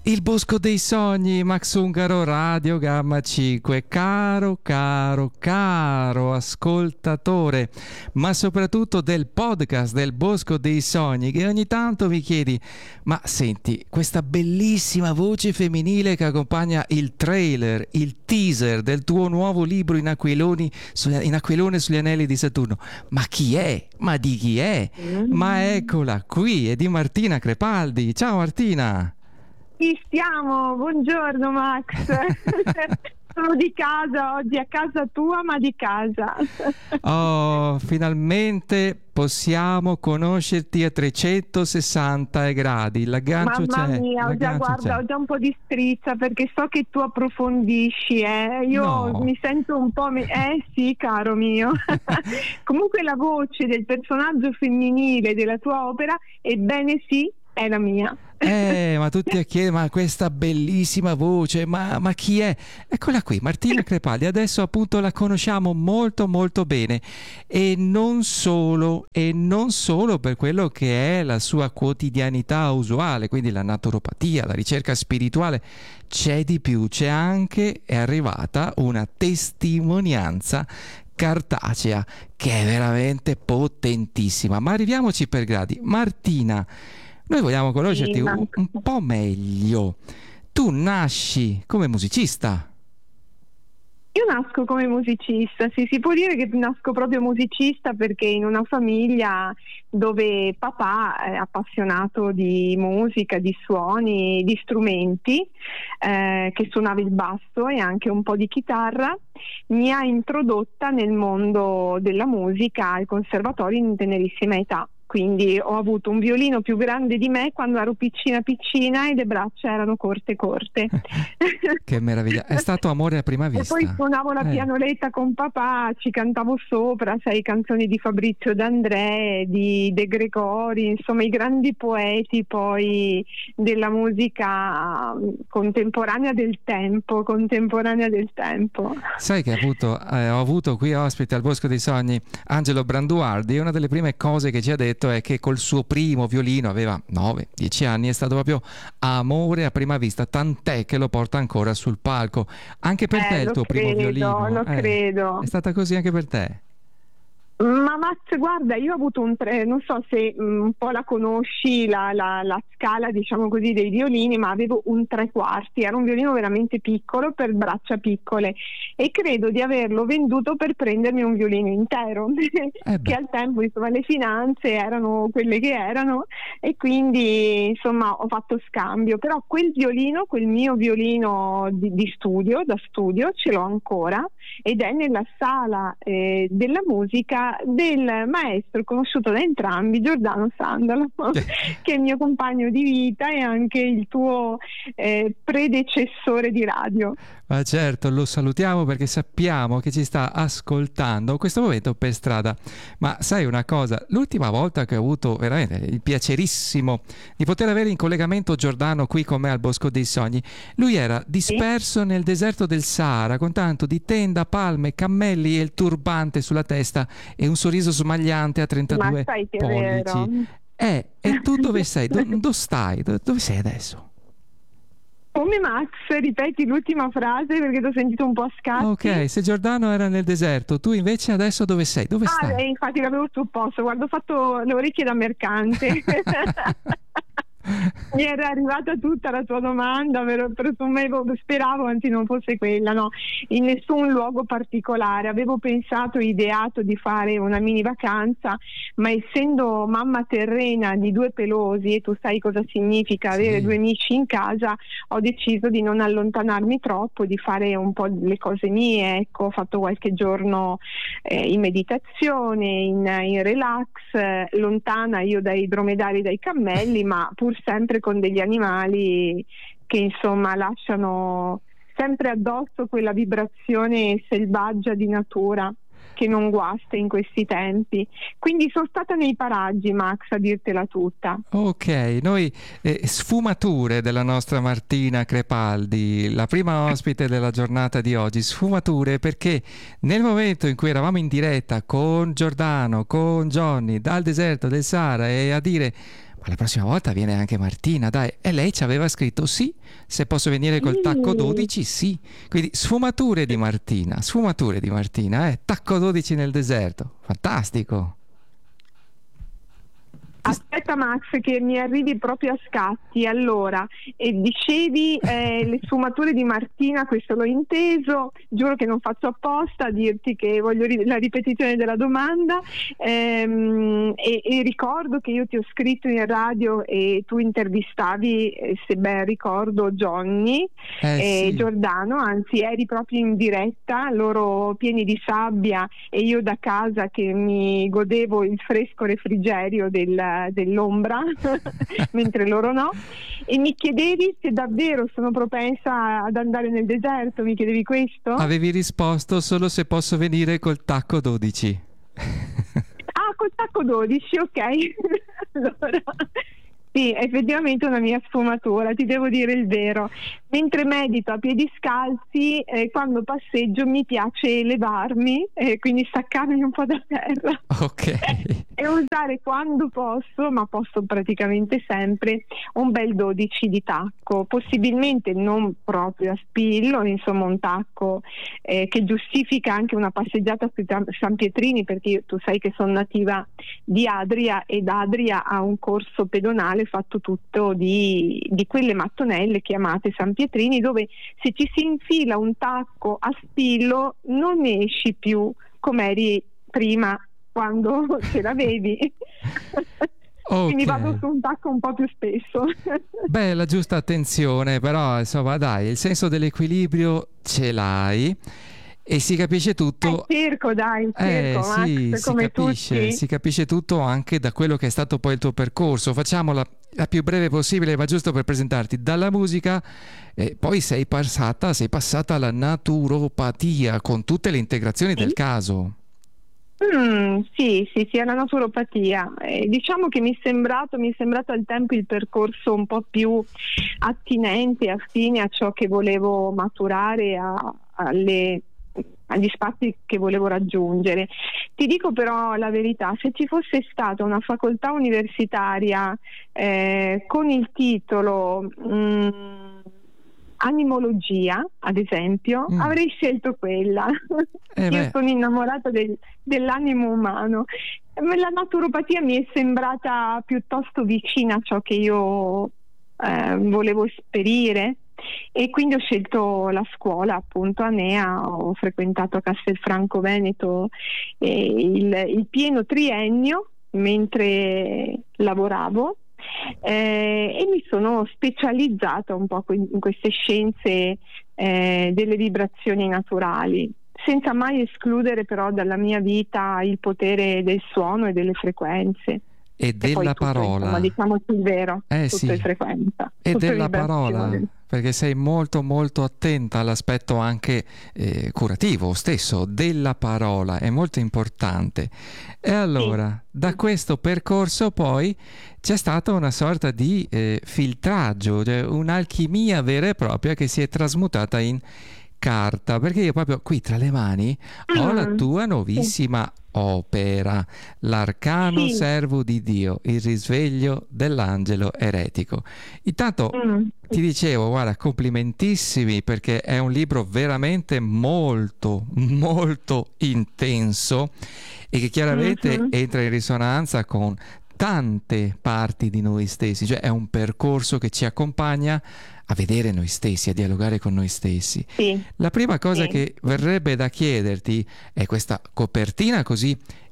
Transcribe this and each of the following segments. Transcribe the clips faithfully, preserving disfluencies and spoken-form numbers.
Il Bosco dei Sogni, Max Ungaro, Radio Gamma cinque. Caro, caro, caro ascoltatore, ma soprattutto del podcast del Bosco dei Sogni, che ogni tanto mi chiedi, ma senti, questa bellissima voce femminile che accompagna il trailer, il teaser del tuo nuovo libro in aquiloni, in aquilone sugli anelli di Saturno, ma chi è? Ma di chi è? Ma eccola qui, è di Martina Crepaldi. Ciao Martina! Ci stiamo, buongiorno Max. Sono di casa oggi, a casa tua, ma di casa. Oh, finalmente possiamo conoscerti a trecentosessanta gradi. L'aggancio Mamma c'è. mia, ho già, guarda, ho già un po' di strizza perché so che tu approfondisci, eh. Io No. mi sento un po'... Me- eh sì, caro mio. Comunque la voce del personaggio femminile della tua opera, ebbene sì, è la mia. Eh, ma tutti a chiedere, ma questa bellissima voce, ma, ma chi è? Eccola qui, Martina Crepaldi. Adesso appunto la conosciamo molto molto bene, e non solo, e non solo per quello che è la sua quotidianità usuale, quindi la naturopatia, la ricerca spirituale. C'è di più, c'è anche, è arrivata una testimonianza cartacea che è veramente potentissima. Ma arriviamoci per gradi. Martina, noi vogliamo conoscerti un, un po' meglio. Tu nasci come musicista. Io nasco come musicista, sì, si può dire che nasco proprio musicista perché in una famiglia dove papà è appassionato di musica, di suoni, di strumenti, eh, che suonava il basso e anche un po' di chitarra, mi ha introdotta nel mondo della musica al conservatorio in tenerissima età. Quindi ho avuto un violino più grande di me quando ero piccina piccina e le braccia erano corte corte. Che meraviglia, è stato amore a prima vista. E poi suonavo la eh. pianoletta con papà, ci cantavo sopra, sai, canzoni di Fabrizio D'André, di De Gregori, insomma i grandi poeti poi della musica contemporanea del tempo, contemporanea del tempo. Sai che ho avuto, eh, ho avuto qui ospite al Bosco dei Sogni Angelo Branduardi, e una delle prime cose che ci ha detto è che col suo primo violino, aveva nove dieci anni, è stato proprio amore a prima vista, tant'è che lo porta ancora sul palco. Anche per eh, te il tuo credo, primo violino? Lo eh, credo. È stata così anche per te? Ma Max, guarda, io ho avuto un tre, non so se um, un po' la conosci, la, la, la scala, diciamo così, dei violini, ma avevo un tre quarti, era un violino veramente piccolo per braccia piccole, e credo di averlo venduto per prendermi un violino intero, eh che al tempo, insomma, le finanze erano quelle che erano, e quindi insomma ho fatto scambio. Però quel violino, quel mio violino di, di studio, da studio, ce l'ho ancora, ed è nella sala eh, della musica del maestro conosciuto da entrambi, Giordano Sandalo, che è il mio compagno di vita e anche il tuo eh, predecessore di radio. Ma certo, lo salutiamo perché sappiamo che ci sta ascoltando in questo momento per strada. Ma sai una cosa, l'ultima volta che ho avuto veramente il piacerissimo di poter avere in collegamento Giordano qui con me al Bosco dei Sogni, lui era disperso sì? nel deserto del Sahara, con tanto di tenda, palme, cammelli e il turbante sulla testa e un sorriso smagliante a trentadue pollici. Eh, e tu dove sei? Do- dove stai? Do- dove sei adesso? Come Max, ripeti l'ultima frase perché ti ho sentito un po' a scatti. Ok, se Giordano era nel deserto, tu invece adesso dove sei? Dove ah, stai? Eh, infatti l'avevo supposto, guarda, ho fatto le orecchie da mercante. Mi era arrivata tutta la tua domanda, però presumevo, speravo anzi non fosse quella, no, in nessun luogo particolare. Avevo pensato, ideato di fare una mini vacanza, ma essendo mamma terrena di due pelosi, e tu sai cosa significa avere sì. due amici in casa, ho deciso di non allontanarmi troppo, di fare un po' le cose mie. Ecco, ho fatto qualche giorno eh, in meditazione, in, in relax, eh, lontana io dai dromedari, dai cammelli, ma pur sempre con degli animali che insomma lasciano sempre addosso quella vibrazione selvaggia di natura che non guasta in questi tempi. Quindi sono stata nei paraggi, Max, a dirtela tutta. Ok, noi eh, sfumature della nostra Martina Crepaldi, la prima ospite della giornata di oggi, sfumature perché nel momento in cui eravamo in diretta con Giordano, con Johnny, dal deserto del Sahara, e a dire ma la prossima volta viene anche Martina, dai. E lei ci aveva scritto sì, se posso venire col tacco dodici, sì. Quindi sfumature di Martina, sfumature di Martina, eh? Tacco dodici nel deserto, fantastico. Aspetta Max che mi arrivi proprio a scatti. Allora, eh, dicevi eh, le sfumature di Martina, questo l'ho inteso, giuro che non faccio apposta a dirti che voglio ri- la ripetizione della domanda, ehm, e, e ricordo che io ti ho scritto in radio e tu intervistavi, eh, se ben ricordo, Johnny Eh, e sì. Giordano, anzi eri proprio in diretta, loro pieni di sabbia e io da casa che mi godevo il fresco refrigerio del dell'ombra mentre loro no, e mi chiedevi se davvero sono propensa ad andare nel deserto, mi chiedevi questo? Avevi risposto solo se posso venire col tacco dodici. Ah, col tacco dodici, ok. Allora sì, effettivamente è una mia sfumatura, ti devo dire il vero. Mentre medito a piedi scalzi, eh, quando passeggio mi piace levarmi e eh, quindi staccarmi un po' da terra. Ok. E usare quando posso, ma posso praticamente sempre, un bel dodici di tacco, possibilmente non proprio a spillo, insomma un tacco eh, che giustifica anche una passeggiata su San Pietrini, perché io, tu sai che sono nativa di Adria ed Adria ha un corso pedonale fatto tutto di, di quelle mattonelle chiamate San Pietrini, dove se ci si infila un tacco a spillo non ne esci più come eri prima quando ce l'avevi. Okay. Quindi vado su un tacco un po' più spesso. Beh, la giusta attenzione, però insomma dai, il senso dell'equilibrio ce l'hai e si capisce tutto. Eh, circo, dai, il circo, eh, sì, Max, si come capisce, tutti. si capisce tutto anche da quello che è stato poi il tuo percorso. Facciamola la più breve possibile, ma giusto per presentarti dalla musica, eh, poi sei passata, sei passata alla naturopatia con tutte le integrazioni Sì. del caso. Mm, sì, sì, sì, è la naturopatia. Eh, diciamo che mi è sembrato, mi è sembrato al tempo il percorso un po' più attinente, affine a ciò che volevo maturare, a, alle, agli spazi che volevo raggiungere. Ti dico però la verità, se ci fosse stata una facoltà universitaria eh, con il titolo mm, animologia, ad esempio, mm. avrei scelto quella. Eh Io beh. sono innamorata del, dell'animo umano. La naturopatia mi è sembrata piuttosto vicina a ciò che io eh, volevo esperire e quindi ho scelto la scuola, appunto a Nea, ho frequentato a Castelfranco Veneto eh, il, il pieno triennio mentre lavoravo. Eh, e mi sono specializzata un po' in queste scienze eh, delle vibrazioni naturali, senza mai escludere però dalla mia vita il potere del suono e delle frequenze. E della tutto, parola. Insomma, diciamoci il vero, eh, tutto sì. è frequenza. E tutto della è parola, perché sei molto molto attenta all'aspetto anche eh, curativo stesso della parola, è molto importante. E allora, sì. da questo percorso poi c'è stata una sorta di eh, filtraggio, cioè un'alchimia vera e propria che si è trasmutata in carta, perché io proprio qui tra le mani mm. ho la tua nuovissima sì. opera, L'arcano sì. servo di Dio, il risveglio dell'angelo eretico. Intanto mm. ti dicevo, guarda, complimentissimi, perché è un libro veramente molto molto intenso e che chiaramente mm-hmm. entra in risonanza con tante parti di noi stessi, cioè è un percorso che ci accompagna a vedere noi stessi, a dialogare con noi stessi. Sì. La prima cosa sì. che verrebbe da chiederti è questa copertina così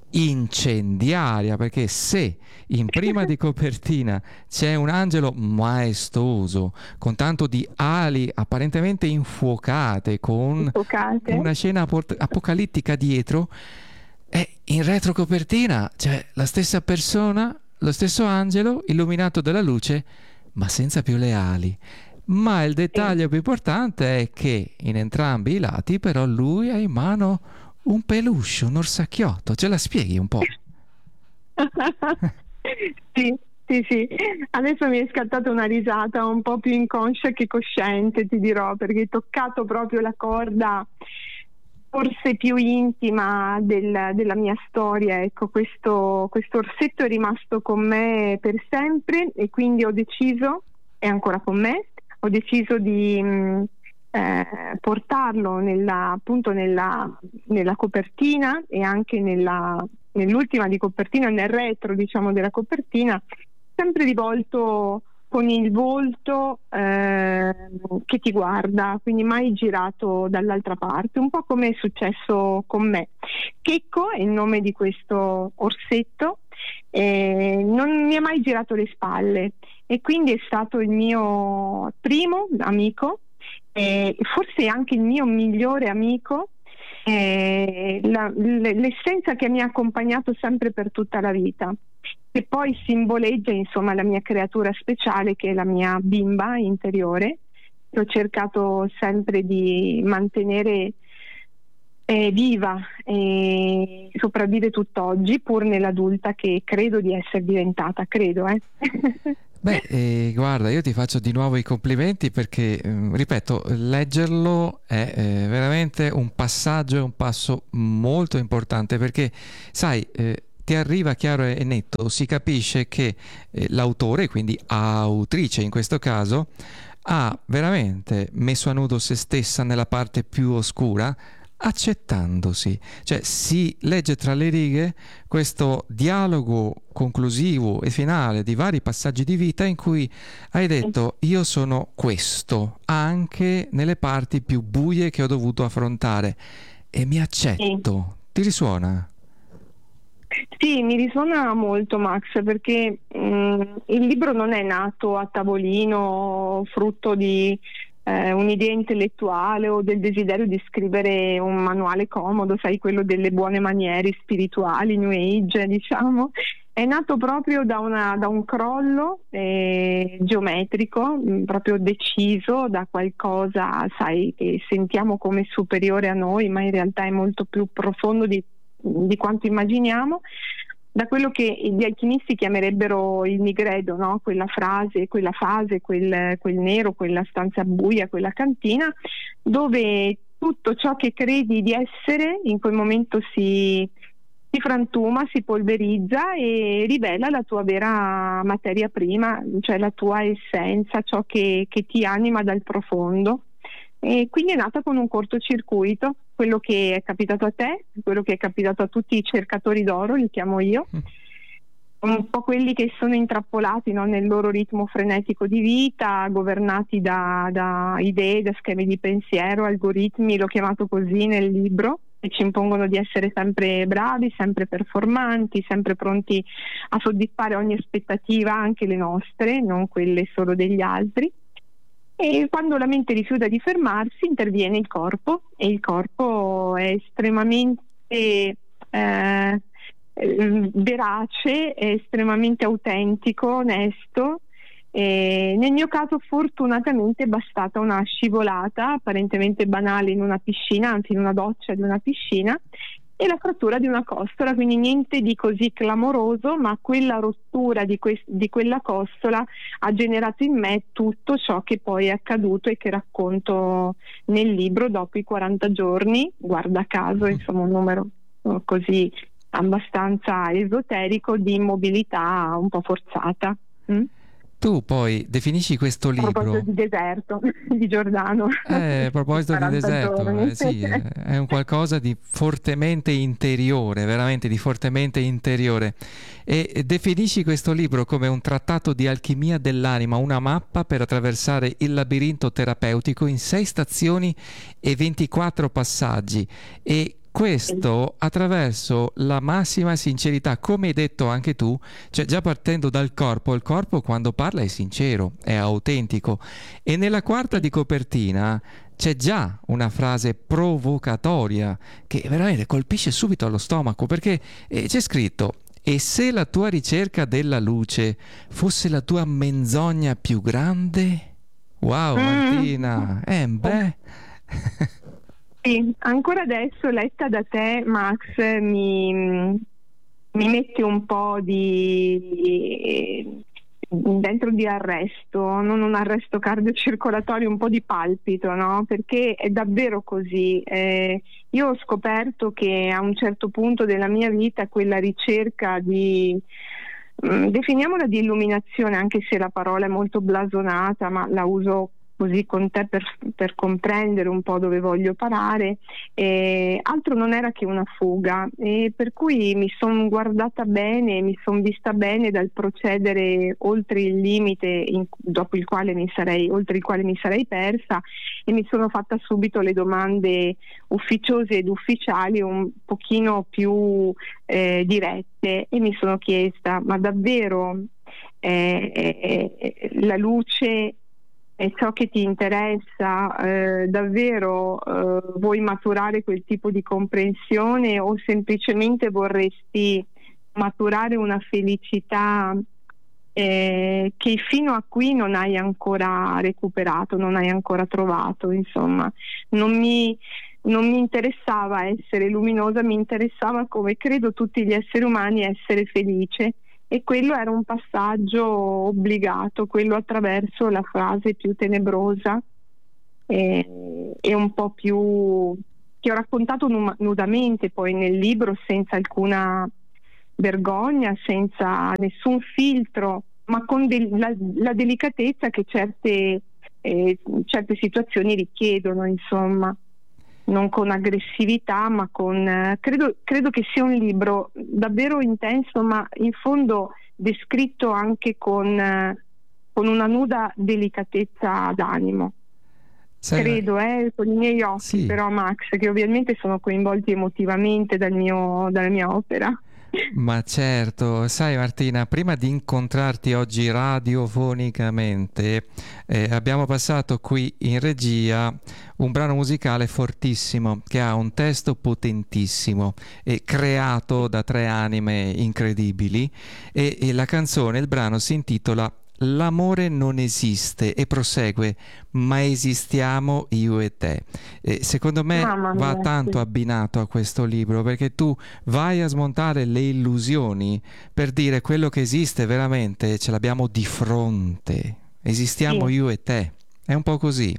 incendiaria, perché se in prima di copertina c'è un angelo maestoso con tanto di ali apparentemente infuocate, con infuocate. una scena apocalittica dietro, e in retrocopertina c'è la stessa persona, lo stesso angelo illuminato dalla luce, ma senza più le ali. Ma il dettaglio sì. più importante è che in entrambi i lati però lui ha in mano un peluche, un orsacchiotto. Ce la spieghi un po'? Sì, sì, sì. Adesso mi è scattata una risata un po' più inconscia che cosciente, ti dirò, perché hai toccato proprio la corda forse più intima del, della mia storia. Ecco, questo, questo orsetto è rimasto con me per sempre e quindi ho deciso, è ancora con me, ho deciso di mh, eh, portarlo nella, appunto nella, nella copertina e anche nella, nell'ultima di copertina, nel retro diciamo della copertina, sempre rivolto con il volto eh, che ti guarda, quindi mai girato dall'altra parte, un po' come è successo con me. Checco è il nome di questo orsetto, eh, non mi ha mai girato le spalle e quindi è stato il mio primo amico, eh, forse anche il mio migliore amico, eh, la, l'essenza che mi ha accompagnato sempre per tutta la vita, che poi simboleggia insomma la mia creatura speciale, che è la mia bimba interiore, che ho cercato sempre di mantenere eh, viva e sopravvive tutt'oggi, pur nell'adulta che credo di essere diventata, credo eh. Beh, eh, guarda, io ti faccio di nuovo i complimenti perché, eh, ripeto, leggerlo è eh, veramente un passaggio, è un passo molto importante perché, sai, eh, ti arriva chiaro e netto, si capisce che eh, l'autore, quindi autrice in questo caso, ha veramente messo a nudo se stessa nella parte più oscura, accettandosi, cioè si legge tra le righe questo dialogo conclusivo e finale di vari passaggi di vita in cui hai detto io sono questo anche nelle parti più buie che ho dovuto affrontare e mi accetto. Ti risuona? Sì, mi risuona molto Max, perché mh, il libro non è nato a tavolino, frutto di eh, un'idea intellettuale o del desiderio di scrivere un manuale comodo, sai, quello delle buone maniere spirituali, New Age, diciamo. È nato proprio da, una, da un crollo eh, geometrico, mh, proprio deciso da qualcosa, sai, che sentiamo come superiore a noi, ma in realtà è molto più profondo di di quanto immaginiamo, da quello che gli alchimisti chiamerebbero il nigredo, no? Quella frase, quella fase, quel, quel nero, quella stanza buia, quella cantina, dove tutto ciò che credi di essere in quel momento si, si frantuma, si polverizza e rivela la tua vera materia prima, cioè la tua essenza, ciò che, che ti anima dal profondo. E quindi è nata con un cortocircuito, quello che è capitato a te, quello che è capitato a tutti i cercatori d'oro, li chiamo io, un po' quelli che sono intrappolati, no, nel loro ritmo frenetico di vita, governati da, da idee, da schemi di pensiero, algoritmi, l'ho chiamato così nel libro, e ci impongono di essere sempre bravi, sempre performanti, sempre pronti a soddisfare ogni aspettativa, anche le nostre, non quelle solo degli altri. E quando la mente rifiuta di fermarsi interviene il corpo, e il corpo è estremamente eh, verace, è estremamente autentico, onesto. E nel mio caso fortunatamente è bastata una scivolata apparentemente banale in una piscina, anzi in una doccia di una piscina, e la frattura di una costola, quindi niente di così clamoroso, ma quella rottura di, que- di quella costola ha generato in me tutto ciò che poi è accaduto e che racconto nel libro dopo i quaranta giorni, guarda caso, insomma un numero così abbastanza esoterico di immobilità un po' forzata. Mm? Tu poi definisci questo libro... A proposito di deserto, di Giordano. Eh, a proposito di deserto, eh, sì, è un qualcosa di fortemente interiore, veramente di fortemente interiore. E definisci questo libro come un trattato di alchimia dell'anima, una mappa per attraversare il labirinto terapeutico in sei stazioni e ventiquattro passaggi. E questo attraverso la massima sincerità, come hai detto anche tu, cioè già partendo dal corpo, il corpo quando parla è sincero, è autentico, e nella quarta di copertina c'è già una frase provocatoria che veramente colpisce subito allo stomaco, perché eh, c'è scritto: e se la tua ricerca della luce fosse la tua menzogna più grande? Wow, Martina, eh beh... Sì, ancora adesso letta da te, Max, mi, mi mette un po' di dentro di arresto, non un arresto cardiocircolatorio, un po' di palpito, no? Perché è davvero così. Eh, io ho scoperto che a un certo punto della mia vita quella ricerca di, mh, definiamola di illuminazione, anche se la parola è molto blasonata, ma la uso così con te per, per comprendere un po' dove voglio parare, eh, altro non era che una fuga, e per cui mi sono guardata bene, mi sono vista bene dal procedere oltre il limite in, dopo il quale mi sarei, oltre il quale mi sarei persa, e mi sono fatta subito le domande ufficiose ed ufficiali un pochino più eh, dirette, e mi sono chiesta: ma davvero eh, eh, la luce è ciò che ti interessa? Eh, davvero eh, vuoi maturare quel tipo di comprensione, o semplicemente vorresti maturare una felicità eh, che fino a qui non hai ancora recuperato, non hai ancora trovato? Insomma, non mi, non mi interessava essere luminosa, mi interessava, come credo tutti gli esseri umani, essere felice. E quello era un passaggio obbligato, quello attraverso la frase più tenebrosa e, e un po' più, che ho raccontato num- nudamente poi nel libro, senza alcuna vergogna, senza nessun filtro, ma con del- la, la delicatezza che certe, eh, certe situazioni richiedono, insomma. Non con aggressività, ma con eh, credo, credo che sia un libro davvero intenso, ma in fondo descritto anche con, eh, con una nuda delicatezza d'animo. Sai, Credo, eh, con i miei occhi, sì. però, Max, che ovviamente sono coinvolti emotivamente dal mio, dalla mia opera. Ma certo, sai Martina, prima di incontrarti oggi radiofonicamente, eh, abbiamo passato qui in regia un brano musicale fortissimo che ha un testo potentissimo e creato da tre anime incredibili, e, e la canzone, il brano si intitola L'amore non esiste e prosegue: ma esistiamo io e te. E secondo me Mamma va mia, tanto sì. abbinato a questo libro, perché tu vai a smontare le illusioni per dire quello che esiste veramente ce l'abbiamo di fronte. Esistiamo Sì. io e te. È un po' così.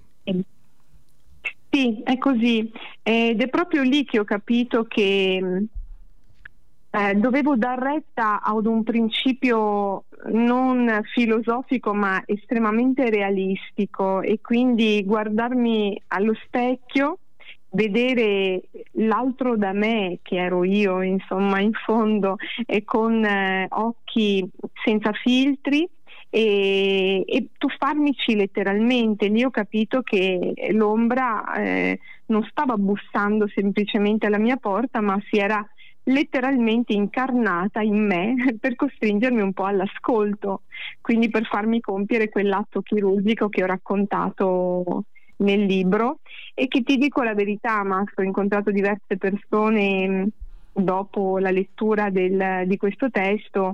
Sì, è così. Ed è proprio lì che ho capito che Eh, dovevo dar retta ad un principio non filosofico ma estremamente realistico, e quindi guardarmi allo specchio, vedere l'altro da me, che ero io, insomma, in fondo, e con eh, occhi senza filtri, e, e tuffarmici letteralmente. Lì ho capito che l'ombra eh, non stava bussando semplicemente alla mia porta, ma si era letteralmente incarnata in me per costringermi un po' all'ascolto, quindi per farmi compiere quell'atto chirurgico che ho raccontato nel libro, e che, ti dico la verità, Max, ho incontrato diverse persone dopo la lettura del, di questo testo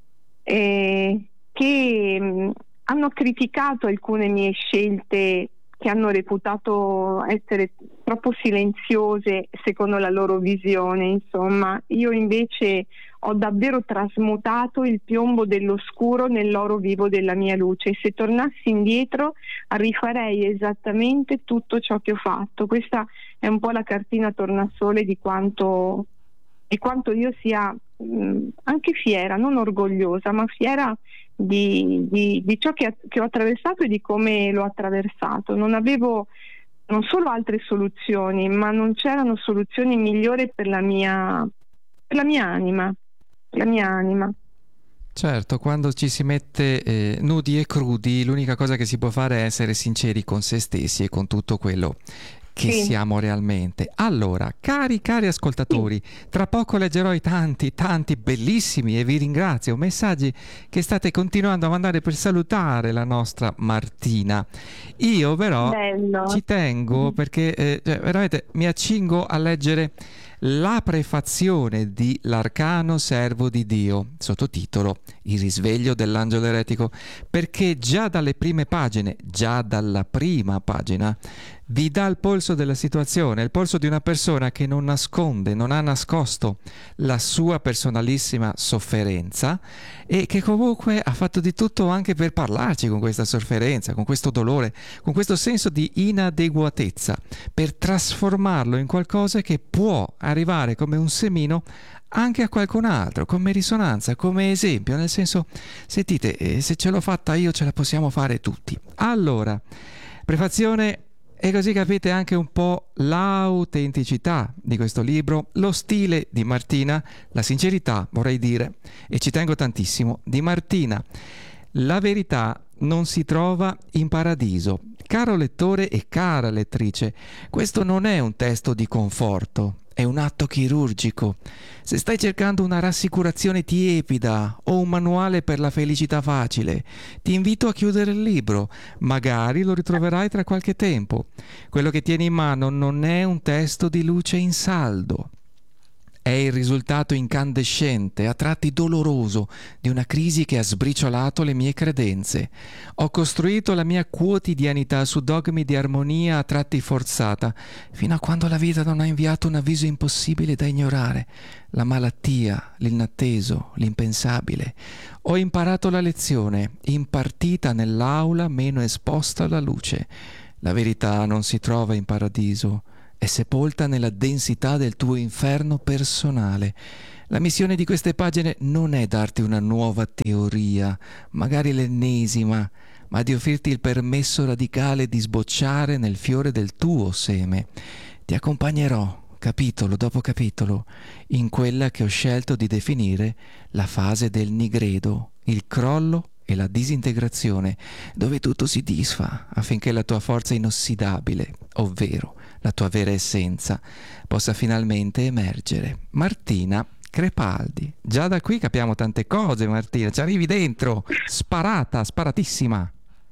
eh, che mh, hanno criticato alcune mie scelte, che hanno reputato essere troppo silenziose secondo la loro visione. Insomma, io invece ho davvero trasmutato il piombo dell'oscuro nell'oro vivo della mia luce, e se tornassi indietro rifarei esattamente tutto ciò che ho fatto. Questa è un po' la cartina tornasole di quanto, di quanto io sia mh, anche fiera, non orgogliosa, ma fiera Di, di, di ciò che, che ho attraversato e di come l'ho attraversato. Non avevo non solo altre soluzioni, ma non c'erano soluzioni migliori per la mia, per la mia anima, la mia anima. Certo, quando ci si mette eh, nudi e crudi, l'unica cosa che si può fare è essere sinceri con se stessi e con tutto quello che Sì. siamo realmente. Allora, cari, cari ascoltatori, Sì. tra poco leggerò i tanti, tanti bellissimi, e vi ringrazio, messaggi che state continuando a mandare per salutare la nostra Martina. Io però Bello. ci tengo perché eh, cioè, veramente mi accingo a leggere la prefazione di L'Arcano Servo di Dio, sottotitolo Il risveglio dell'angelo eretico, perché già dalle prime pagine, già dalla prima pagina, vi dà il polso della situazione, il polso di una persona che non nasconde, non ha nascosto la sua personalissima sofferenza e che comunque ha fatto di tutto anche per parlarci con questa sofferenza, con questo dolore, con questo senso di inadeguatezza, per trasformarlo in qualcosa che può arrivare come un semino anche a qualcun altro, come risonanza, come esempio, nel senso, sentite, eh, se ce l'ho fatta io ce la possiamo fare tutti. Allora, prefazione, e così capite anche un po' l'autenticità di questo libro, lo stile di Martina, la sincerità, vorrei dire, e ci tengo tantissimo, di Martina. La verità non si trova in paradiso. Caro lettore e cara lettrice, questo non è un testo di conforto, è un atto chirurgico. Se stai cercando una rassicurazione tiepida o un manuale per la felicità facile, ti invito a chiudere il libro, magari lo ritroverai tra qualche tempo. Quello che tieni in mano non è un testo di luce in saldo. È il risultato incandescente, a tratti doloroso, di una crisi che ha sbriciolato le mie credenze. Ho costruito la mia quotidianità su dogmi di armonia a tratti forzata, fino a quando la vita non ha inviato un avviso impossibile da ignorare. La malattia, l'inatteso, l'impensabile. Ho imparato la lezione, impartita nell'aula meno esposta alla luce. La verità non si trova in paradiso, è sepolta nella densità del tuo inferno personale. La missione di queste pagine non è darti una nuova teoria, magari l'ennesima, ma di offrirti il permesso radicale di sbocciare nel fiore del tuo seme. Ti accompagnerò, capitolo dopo capitolo, in quella che ho scelto di definire la fase del nigredo, il crollo e la disintegrazione, dove tutto si disfa affinché la tua forza inossidabile, ovvero la tua vera essenza, possa finalmente emergere. Martina Crepaldi. Già da qui capiamo tante cose, Martina, ci arrivi dentro, sparata, sparatissima.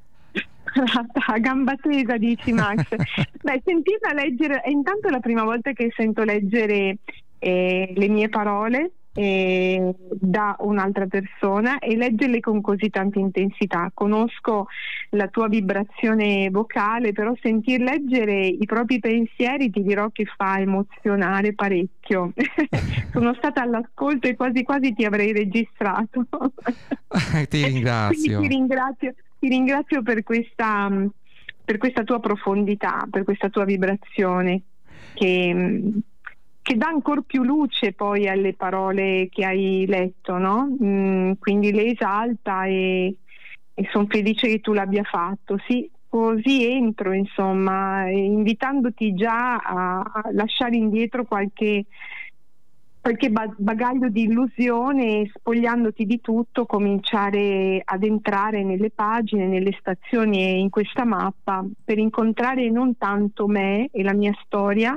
A gamba tesa, dici Max. Beh, sentirla leggere, è intanto la prima volta che sento leggere eh, le mie parole eh, da un'altra persona e leggerle con così tanta intensità. Conosco la tua vibrazione vocale, però sentir leggere i propri pensieri ti dirò che fa emozionare parecchio. Sono stata all'ascolto e quasi quasi ti avrei registrato. Ti ringrazio. Quindi ti ringrazio, ti ringrazio per questa, per questa tua profondità, per questa tua vibrazione che che dà ancora più luce poi alle parole che hai letto, no? Mm, quindi le esalta e, e sono felice che tu l'abbia fatto. Sì, così entro, insomma, invitandoti già a, a lasciare indietro qualche, qualche bagaglio di illusione e spogliandoti di tutto, cominciare ad entrare nelle pagine, nelle stazioni e in questa mappa per incontrare non tanto me e la mia storia,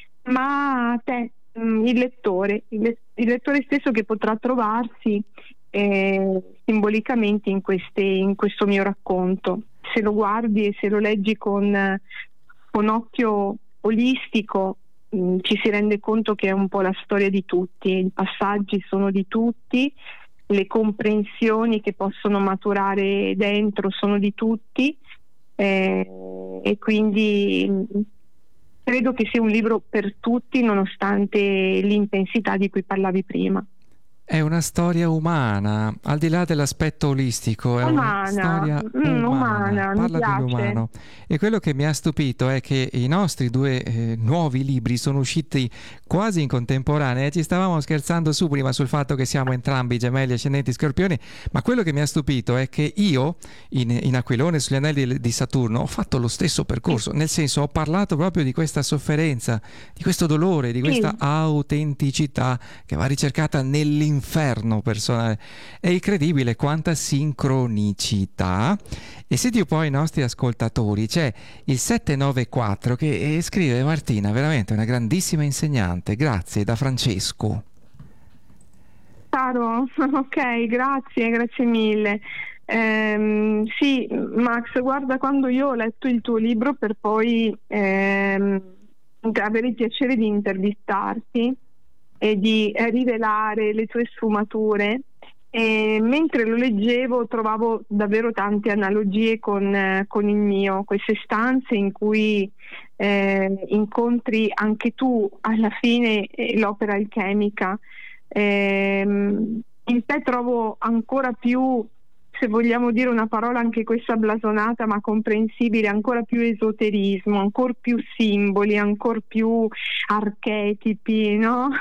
ma te, il lettore, il, le- il lettore stesso che potrà trovarsi eh, simbolicamente in, queste, in questo mio racconto. Se lo guardi e se lo leggi con, con occhio olistico, mh, ci si rende conto che è un po' la storia di tutti, i passaggi sono di tutti, le comprensioni che possono maturare dentro sono di tutti eh, e quindi mh, credo che sia un libro per tutti, nonostante l'intensità di cui parlavi prima. È una storia umana, al di là dell'aspetto olistico, è Umana, una storia mm, umana, umana, mi parla piace. dell'umano. E quello che mi ha stupito è che i nostri due eh, nuovi libri sono usciti quasi in contemporanea e ci stavamo scherzando su prima sul fatto che siamo entrambi gemelli ascendenti scorpioni, ma quello che mi ha stupito è che io in, in Aquilone sugli anelli di Saturno ho fatto lo stesso percorso, nel senso ho parlato proprio di questa sofferenza, di questo dolore, di questa Sì. autenticità che va ricercata nell'inferno personale. È incredibile quanta sincronicità. E senti un po' i nostri ascoltatori, c'è il sette nove quattro che eh, scrive: Martina, veramente una grandissima insegnante, grazie, da Francesco. Caro, ok, grazie, grazie mille. Ehm, sì, Max, guarda, quando io ho letto il tuo libro per poi ehm, avere il piacere di intervistarti e di eh, rivelare le tue sfumature, E mentre lo leggevo trovavo davvero tante analogie con, eh, con il mio, queste stanze in cui eh, incontri anche tu alla fine eh, l'opera alchemica. Eh, in te trovo ancora più, se vogliamo dire una parola anche questa blasonata ma comprensibile, ancora più esoterismo, ancora più simboli, ancora più archetipi, no?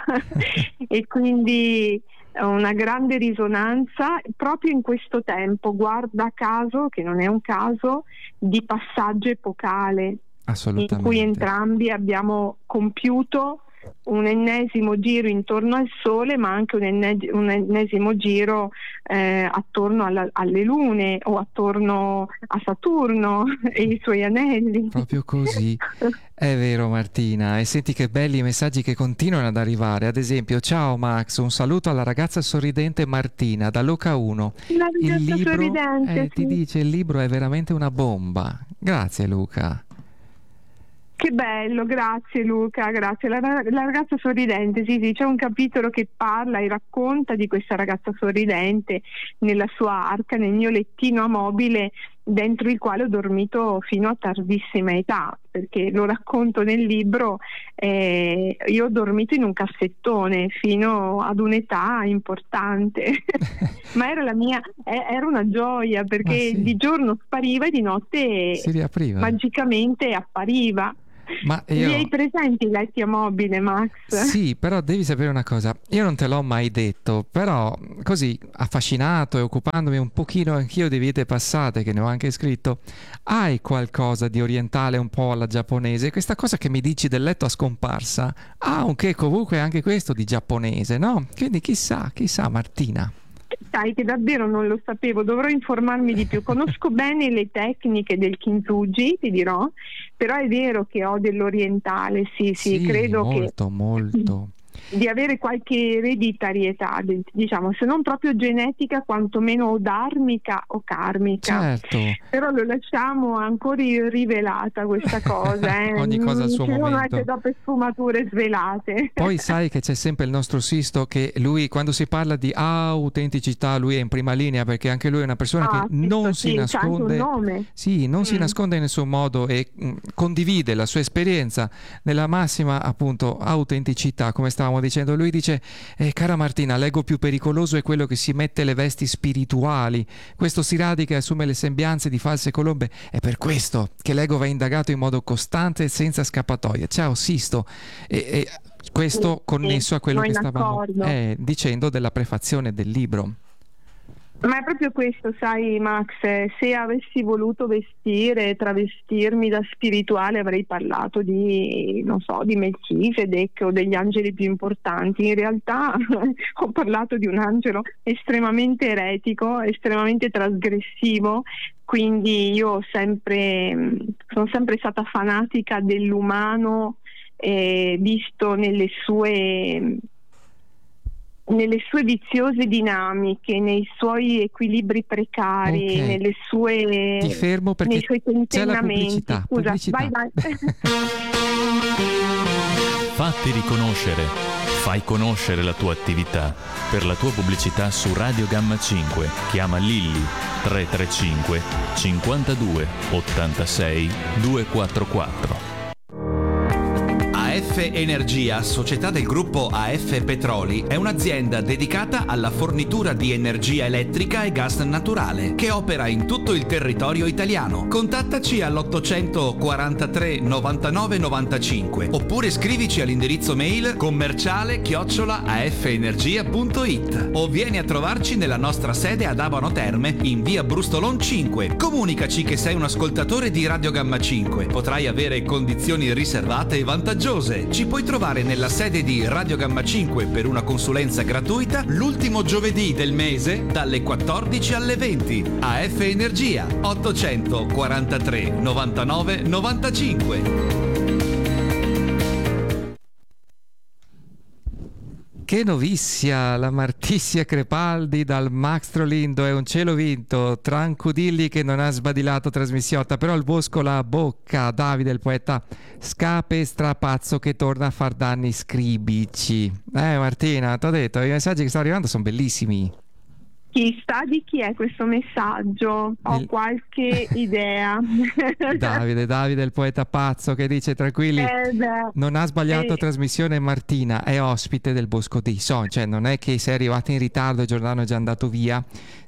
E quindi una grande risonanza proprio in questo tempo, guarda caso, che non è un caso, di passaggio epocale in cui entrambi abbiamo compiuto un ennesimo giro intorno al Sole, ma anche un, enne- un ennesimo giro eh, attorno alla- alle lune o attorno a Saturno e i suoi anelli. Proprio così, è vero Martina. E senti che belli i messaggi che continuano ad arrivare. Ad esempio, ciao Max, un saluto alla ragazza sorridente Martina da Luca uno. La Il ragazza libro, sorridente, eh, ti sì. dice, il libro è veramente una bomba. Grazie Luca. Che bello, grazie Luca, grazie. La, la ragazza sorridente, sì, sì, c'è un capitolo che parla e racconta di questa ragazza sorridente nella sua arca, nel mio lettino a mobile, dentro il quale ho dormito fino a tardissima età, perché lo racconto nel libro, eh, io ho dormito in un cassettone fino ad un'età importante, ma era la mia, era una gioia, perché sì. di giorno spariva e di notte si riapriva, magicamente appariva. Ma io... Li hai presenti i letti a mobile, Max? Sì, però devi sapere una cosa, io non te l'ho mai detto, però così affascinato e occupandomi un pochino anch'io di vite passate, che ne ho anche scritto, hai qualcosa di orientale un po' alla giapponese? Questa cosa che mi dici del letto a scomparsa ha un che comunque anche questo di giapponese, no? Quindi chissà, chissà Martina. Sai che davvero non lo sapevo, dovrò informarmi di più. Conosco bene le tecniche del kintsugi, ti dirò, però è vero che ho dell'orientale, sì, sì, sì credo molto, che molto. di avere qualche ereditarietà, diciamo, se non proprio genetica, quantomeno o dharmica o karmica. Certo. Però lo lasciamo ancora rivelata questa cosa, eh. Ogni cosa al suo Ci sono momento. anche dopo sfumature svelate. Poi sai che c'è sempre il nostro Sisto, che lui quando si parla di autenticità lui è in prima linea, perché anche lui è una persona ah, che non sì, si nasconde, c'è anche un nome. sì, non mm. si nasconde in nessun modo e mh, condivide la sua esperienza nella massima appunto autenticità, come stavamo dicendo. Lui dice eh, cara Martina, l'ego più pericoloso è quello che si mette le vesti spirituali, questo si radica e assume le sembianze di false colombe, è per questo che l'ego va indagato in modo costante e senza scappatoie. Ciao Sisto. E, e questo sì, connesso sì, a quello che stavamo eh, dicendo della prefazione del libro. Ma è proprio questo, sai Max, se avessi voluto vestire, travestirmi da spirituale avrei parlato di, non so, di Melchisedec o degli angeli più importanti. In realtà ho parlato di un angelo estremamente eretico, estremamente trasgressivo, quindi io ho sempre, sono sempre stata fanatica dell'umano eh, visto nelle sue... nelle sue viziose dinamiche, nei suoi equilibri precari, okay. nelle sue Ti fermo perché nei suoi c'è la pubblicità. Scusa, pubblicità. vai vai. Fatti riconoscere. Fai conoscere la tua attività. Per la tua pubblicità su Radio Gamma cinque chiama Lilli tre tre cinque cinquantadue ottantasei duecentoquarantaquattro. A F Energia, società del gruppo A F Petroli, è un'azienda dedicata alla fornitura di energia elettrica e gas naturale, che opera in tutto il territorio italiano. Contattaci all'ottocentoquarantatré novantanove novantacinque oppure scrivici all'indirizzo mail commerciale chiocciola afenergia punto it o vieni a trovarci nella nostra sede ad Abano Terme in via Brustolon cinque. Comunicaci che sei un ascoltatore di Radio Gamma cinque. Potrai avere condizioni riservate e vantaggiose. Ci puoi trovare nella sede di Radio Gamma cinque per una consulenza gratuita l'ultimo giovedì del mese dalle quattordici alle venti. A F Energia ottocentoquarantatré novantanove novantacinque. Che novizia, la Martissia Crepaldi dal Max Trolindo è un cielo vinto, tranquilli che non ha sbadilato trasmissiotta, però il bosco la bocca, Davide il poeta scape strapazzo che torna a far danni scribici. Eh Martina, t'ho detto, i messaggi che stanno arrivando sono bellissimi. Chissà di chi è questo messaggio, ho Il... qualche idea. Davide, Davide il poeta pazzo, che dice: tranquilli, eh non ha sbagliato eh. trasmissione Martina, è ospite del Bosco dei Sogni, cioè non è che sei arrivato in ritardo e Giordano è già andato via.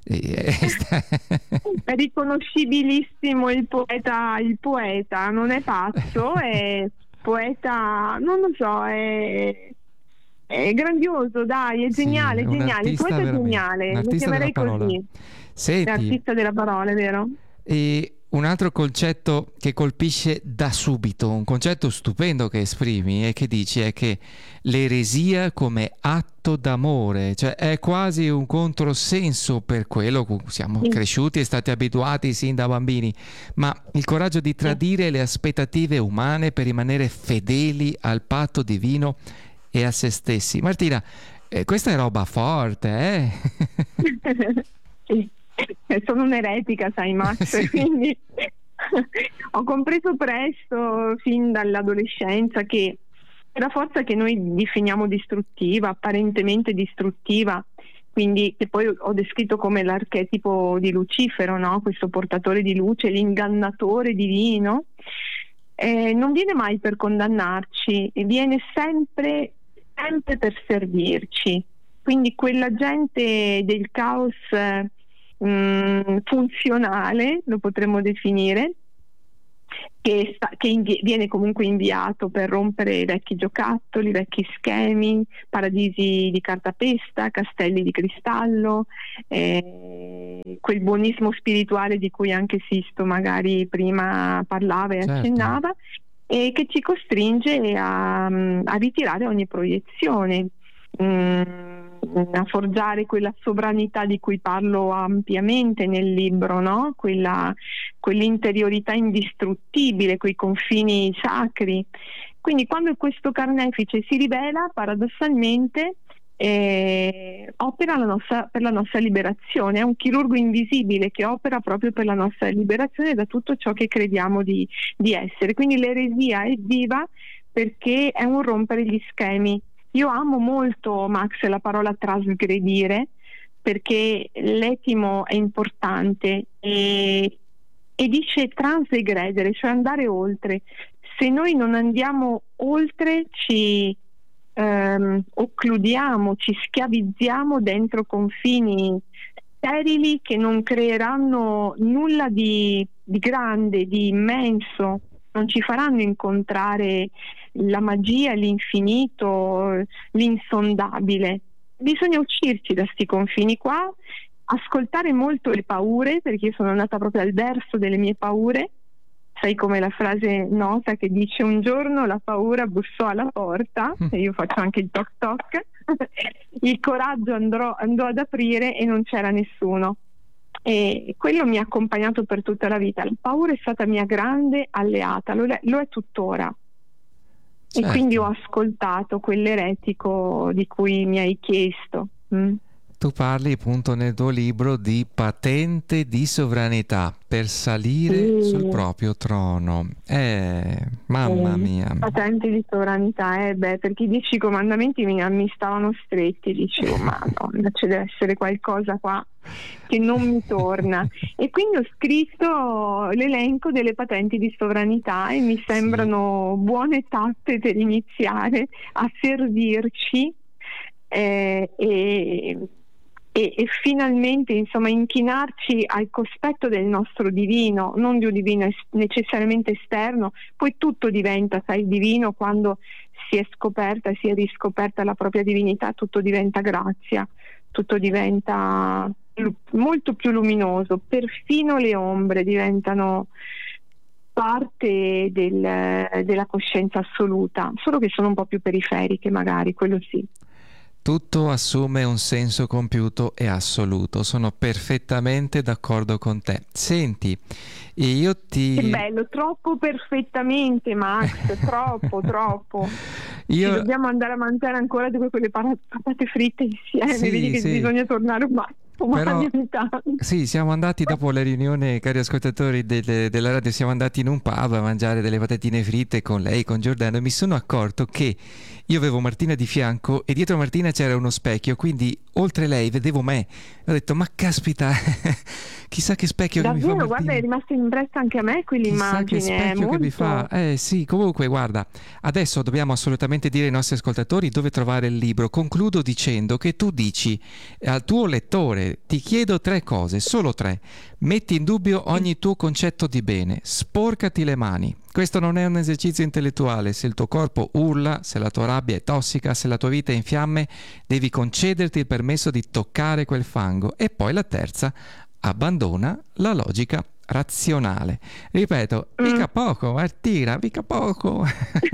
È riconoscibilissimo il poeta, il poeta non è pazzo, è poeta, non lo so, è... è grandioso, dai, è geniale, sì, geniale, il poeta è geniale, lo chiamerei così. Senti, l'artista della parola, vero? E un altro concetto che colpisce da subito, un concetto stupendo che esprimi e che dici, è che l'eresia come atto d'amore, cioè è quasi un controsenso per quello che siamo sì. cresciuti e stati abituati sin da bambini, ma il coraggio di tradire sì. le aspettative umane per rimanere fedeli al patto divino e a se stessi. Martina, eh, questa è roba forte, eh? Sì. Sono un'eretica, sai Max, sì. Quindi ho compreso presto, fin dall'adolescenza, che la forza che noi definiamo distruttiva, apparentemente distruttiva, quindi che poi ho descritto come l'archetipo di Lucifero, no? Questo portatore di luce, l'ingannatore divino, eh, non viene mai per condannarci, viene sempre, sempre per servirci. Quindi quella gente del caos mh, funzionale, lo potremmo definire, che, sta, che invi- viene comunque inviato per rompere i vecchi giocattoli, i vecchi schemi, paradisi di cartapesta, castelli di cristallo, eh, quel buonismo spirituale di cui anche Sisto magari prima parlava e certo. accennava, e che ci costringe a, a ritirare ogni proiezione, a forgiare quella sovranità di cui parlo ampiamente nel libro, no? Quella, quell'interiorità indistruttibile, quei confini sacri. Quindi quando questo carnefice si rivela, paradossalmente eh, opera la nostra, per la nostra liberazione, è un chirurgo invisibile che opera proprio per la nostra liberazione da tutto ciò che crediamo di, di essere. Quindi l'eresia è viva perché è un rompere gli schemi. Io amo molto, Max, la parola trasgredire, perché l'etimo è importante e, e dice transgredere, cioè andare oltre. Se noi non andiamo oltre, ci ehm, occludiamo, ci schiavizziamo dentro confini sterili che non creeranno nulla di, di grande, di immenso, non ci faranno incontrare la magia, l'infinito, l'insondabile. Bisogna uscirci da sti confini qua, ascoltare molto le paure, perché io sono andata proprio al verso delle mie paure. Sai come la frase nota che dice: un giorno la paura bussò alla porta, e io faccio anche il toc toc, il coraggio andrò, andò ad aprire e non c'era nessuno. E quello mi ha accompagnato per tutta la vita. La paura è stata mia grande alleata, lo è, lo è tuttora. Certo. E quindi ho ascoltato quell'eretico di cui mi hai chiesto. Mm. Tu parli appunto nel tuo libro di patente di sovranità per salire sì. sul proprio trono. Eh, mamma eh, mia. Patente di sovranità, eh beh, perché i dieci comandamenti mi, mi stavano stretti, dicevo, madonna, ci deve essere qualcosa qua che non mi torna. E quindi ho scritto l'elenco delle patenti di sovranità e mi sembrano sì. buone tappe per iniziare a servirci eh, e E, e finalmente insomma inchinarci al cospetto del nostro divino, non di un divino es- necessariamente esterno. Poi tutto diventa, sai, divino quando si è scoperta, si è riscoperta la propria divinità, tutto diventa grazia, tutto diventa lu- molto più luminoso, perfino le ombre diventano parte del, della coscienza assoluta, solo che sono un po' più periferiche magari, quello sì. Tutto assume un senso compiuto e assoluto, sono perfettamente d'accordo con te. Senti, io ti... Che bello, troppo perfettamente, Max, troppo, troppo. Io... Ci dobbiamo andare a mangiare ancora di quelle patate fritte insieme, sì, vedi che sì. bisogna tornare un Però, sì, siamo andati dopo la riunione, cari ascoltatori delle, della radio, siamo andati in un pub a mangiare delle patatine fritte con lei, con Giordano, e mi sono accorto che io avevo Martina di fianco e dietro Martina c'era uno specchio, quindi oltre lei vedevo me. Ho detto, ma caspita, chissà che specchio davvero, che mi fa Martina. Guarda, è rimasta impressa anche a me quell'immagine. Chissà che specchio molto... che mi fa. Eh sì, comunque guarda, adesso dobbiamo assolutamente dire ai nostri ascoltatori dove trovare il libro. Concludo dicendo che tu dici al tuo lettore, ti chiedo tre cose, solo tre. Metti in dubbio ogni tuo concetto di bene, sporcati le mani. Questo non è un esercizio intellettuale. Se il tuo corpo urla, se la tua rabbia è tossica, se la tua vita è in fiamme, devi concederti il permesso di toccare quel fango. E poi la terza, abbandona la logica razionale. Ripeto, mm. mica poco, Martina, mica poco.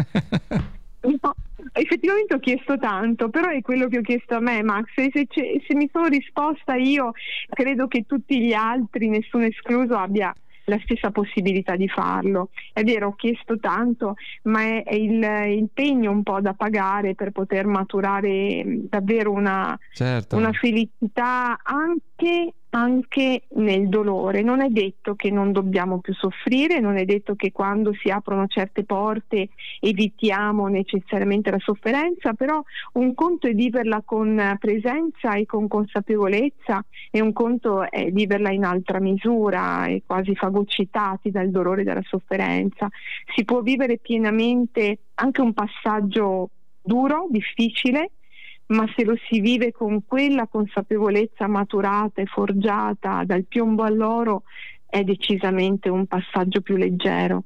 No, effettivamente ho chiesto tanto, però è quello che ho chiesto a me, Max, e se, se mi sono risposta io, credo che tutti gli altri, nessuno escluso, abbia la stessa possibilità di farlo. È vero, ho chiesto tanto, ma è, è il impegno un po' da pagare per poter maturare davvero una, certo. una felicità anche anche nel dolore. Non è detto che non dobbiamo più soffrire, non è detto che quando si aprono certe porte evitiamo necessariamente la sofferenza, però un conto è viverla con presenza e con consapevolezza e un conto è viverla in altra misura e quasi fagocitati dal dolore e dalla sofferenza. Si può vivere pienamente anche un passaggio duro, difficile, ma se lo si vive con quella consapevolezza maturata e forgiata dal piombo all'oro è decisamente un passaggio più leggero.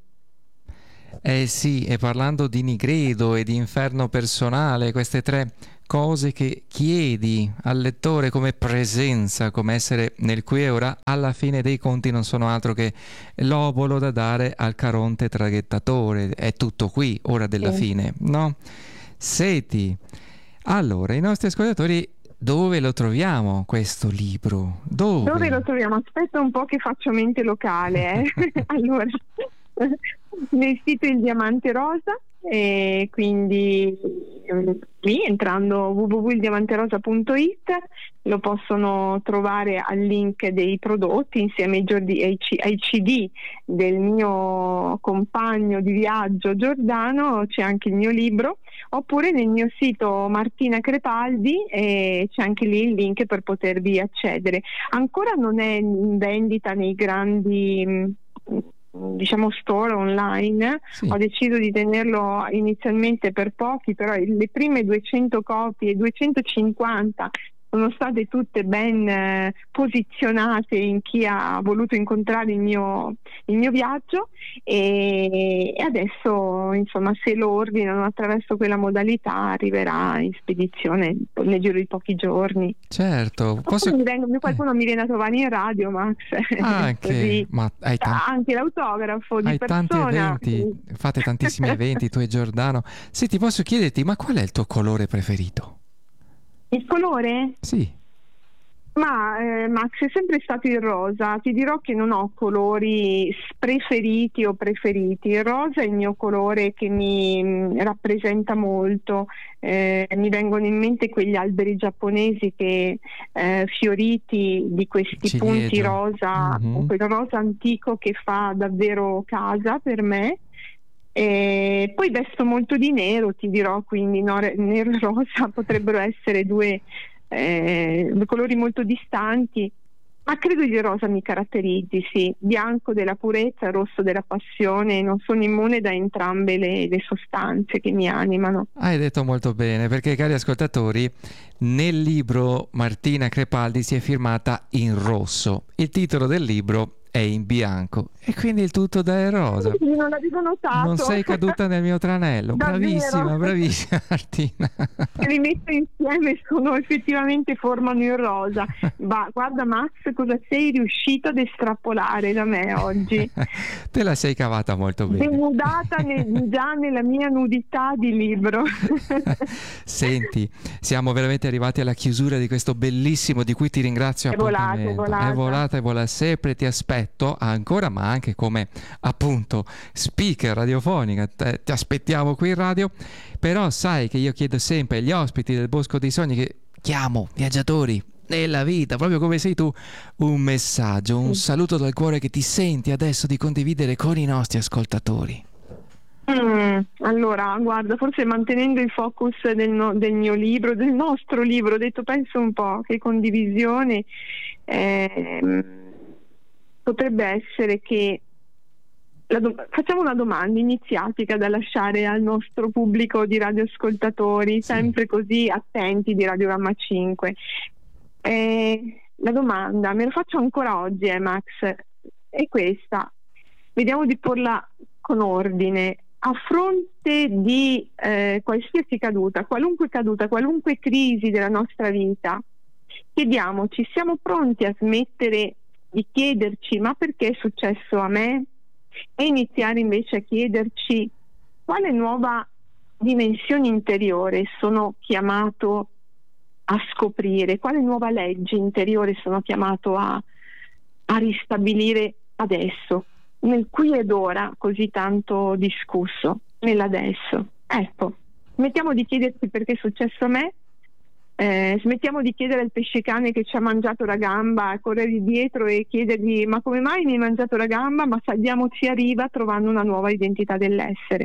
Eh sì, e parlando di nigredo e di inferno personale, queste tre cose che chiedi al lettore come presenza, come essere nel qui e ora, alla fine dei conti non sono altro che l'obolo da dare al Caronte traghettatore. È tutto qui, ora della sì. fine, no? Senti, allora, i nostri ascoltatori, dove lo troviamo questo libro? Dove? Dove lo troviamo? Aspetta un po' che faccio mente locale. Eh? Allora, nel sito Il Diamante Rosa, e quindi lì entrando w w w punto il diamante rosa punto i t lo possono trovare al link dei prodotti insieme ai, giordi, ai, c, ai C D del mio compagno di viaggio Giordano. C'è anche il mio libro, oppure nel mio sito Martina Crepaldi e c'è anche lì il link per potervi accedere. Ancora non è in vendita nei grandi diciamo store online, sì. Ho deciso di tenerlo inizialmente per pochi, però le prime duecento copie, duecentocinquanta sono state tutte ben eh, posizionate in chi ha voluto incontrare il mio, il mio viaggio e, e adesso insomma se lo ordinano attraverso quella modalità arriverà in spedizione nel giro di pochi giorni. Certo. Posso... Mi vengo, qualcuno eh. mi viene a trovare in radio, Max. Anche, così, ma hai tanti... anche l'autografo di hai persona. Tanti eventi, fate tantissimi eventi tu e Giordano. Se ti posso chiederti, ma qual è il tuo colore preferito? Il colore? Sì. Ma eh, Max, è sempre stato il rosa. Ti dirò che non ho colori preferiti o preferiti. Il rosa è il mio colore che mi mh, rappresenta molto. Eh, mi vengono in mente quegli alberi giapponesi che eh, fioriti di questi Ciliegio. punti rosa, mm-hmm. quel rosa antico che fa davvero casa per me. E poi vesto molto di nero, ti dirò, quindi no, nero e rosa potrebbero essere due, eh, due colori molto distanti, ma credo che il rosa mi caratterizzi, sì, bianco della purezza, rosso della passione, non sono immune da entrambe le, le sostanze che mi animano. Hai detto molto bene, perché cari ascoltatori, nel libro Martina Crepaldi si è firmata in rosso, il titolo del libro è in bianco e quindi il tutto da rosa. Non l'avevo notato. Non sei caduta nel mio tranello. Bravissima, bravissima Martina. Li metto insieme, sono effettivamente formano il rosa. Ma guarda Max, cosa sei riuscito ad estrapolare da me oggi? Te la sei cavata molto bene. Denudata ne, già nella mia nudità di libro. Senti, siamo veramente arrivati alla chiusura di questo bellissimo, di cui ti ringrazio, è volata, appuntamento. È volata, è volata, è volata sempre, ti aspetto ancora, ma anche come appunto speaker radiofonica, Te, ti aspettiamo qui in radio. Però sai che io chiedo sempre agli ospiti del Bosco dei Sogni, che chiamo viaggiatori, nella vita, proprio come sei tu, un messaggio, un saluto dal cuore che ti senti adesso di condividere con i nostri ascoltatori. Mm, allora, guarda, forse mantenendo il focus del, no, del mio libro, del nostro libro, ho detto penso un po' che condivisione eh, potrebbe essere che la do- facciamo una domanda iniziatica da lasciare al nostro pubblico di radioascoltatori, sì, sempre così attenti di Radiogramma cinque. Eh, la domanda, me la faccio ancora oggi, eh, Max, è questa. Vediamo di porla con ordine. A fronte di eh, qualsiasi caduta, qualunque caduta, qualunque crisi della nostra vita, chiediamoci, siamo pronti a smettere di chiederci ma perché è successo a me? E iniziare invece a chiederci quale nuova dimensione interiore sono chiamato a scoprire, quale nuova legge interiore sono chiamato a, a ristabilire adesso, nel qui ed ora così tanto discusso, nell'adesso. Ecco, smettiamo di chiederci perché è successo a me, eh, smettiamo di chiedere al pesce cane che ci ha mangiato la gamba, a correre dietro e chiedergli ma come mai mi hai mangiato la gamba, ma salviamoci a riva trovando una nuova identità dell'essere.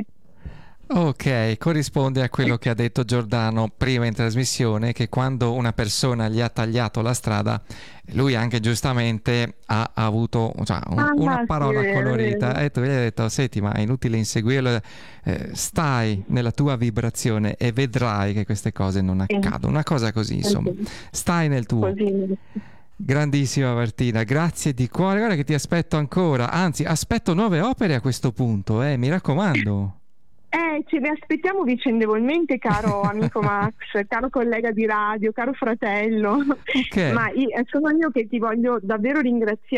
Ok, corrisponde a quello che ha detto Giordano prima in trasmissione, che quando una persona gli ha tagliato la strada, lui anche giustamente ha avuto, cioè, un, ah, una sì, parola vero, colorita vero. e tu gli hai detto senti, ma è inutile inseguirlo, eh, stai nella tua vibrazione e vedrai che queste cose non accadono, una cosa così, insomma, stai nel tuo. Così. Grandissima Martina, grazie di cuore, guarda che ti aspetto ancora, anzi aspetto nuove opere a questo punto, eh, mi raccomando. Eh, ce ne aspettiamo vicendevolmente, caro amico Max, caro collega di radio, caro fratello. Okay. Ma io, sono io che ti voglio davvero ringraziare